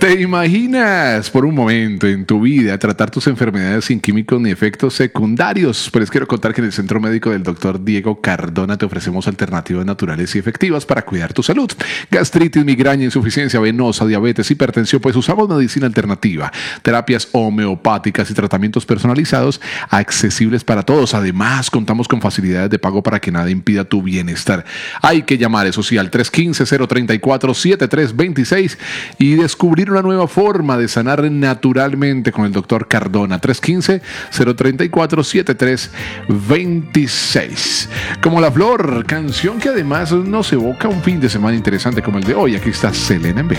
¿Te imaginas por un momento en tu vida tratar tus enfermedades sin químicos ni efectos secundarios? Pues quiero contar que en el Centro Médico del Dr. Diego Cardona te ofrecemos alternativas naturales y efectivas para cuidar tu salud. Gastritis, migraña, insuficiencia venosa, diabetes, hipertensión, pues usamos medicina alternativa, terapias homeopáticas y tratamientos personalizados accesibles para todos. Además, contamos con facilidades de pago para que nada impida tu bienestar. Hay que llamar, eso sí, al 315-034-7326 y descubrir una nueva forma de sanar naturalmente con el Dr. Cardona. 315-034-7326. Como la flor, canción que además nos evoca un fin de semana interesante como el de hoy. Aquí está Selena en Vez.